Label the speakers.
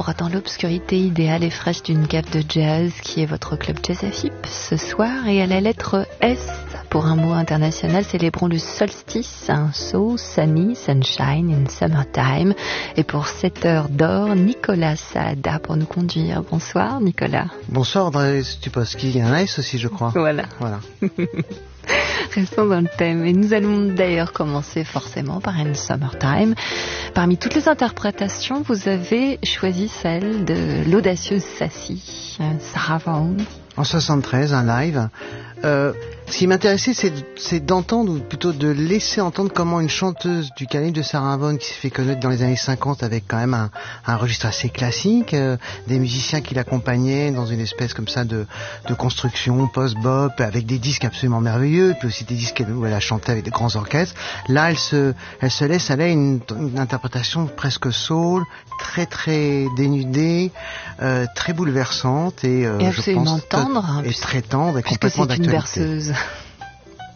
Speaker 1: sombre dans l'obscurité idéale et fraîche d'une cave de jazz qui est votre club Jazz AFIP ce soir, et à la lettre S pour un mot international, célébrons le solstice, So Sunny, Sunshine in Summertime, et pour 7 heures d'or, Nicolas Saada pour nous conduire. Bonsoir Nicolas.
Speaker 2: Bonsoir André Stupowski, il y a un S aussi je crois.
Speaker 1: Voilà. Restons dans le thème, et nous allons d'ailleurs commencer forcément par une Summertime. Parmi toutes les interprétations, vous avez choisi celle de l'audacieuse Sassy, Sarah Vaughan.
Speaker 2: En 73, un live. Ce qui m'intéressait, c'est d'entendre, ou plutôt de laisser entendre comment une chanteuse du calibre de Sarah Vaughan, qui s'est fait connaître dans les années 50 avec quand même un registre assez classique, des musiciens qui l'accompagnaient dans une espèce comme ça de construction post-bop, avec des disques absolument merveilleux, puis aussi des disques où elle a chanté avec des grands orchestres. Là, elle se laisse aller à une interprétation presque soul, très très dénudée, très bouleversante et je pense
Speaker 1: tendre,
Speaker 2: et très tendre et
Speaker 1: puisque
Speaker 2: complètement
Speaker 1: c'est une
Speaker 2: d'actualité.
Speaker 1: berceuse.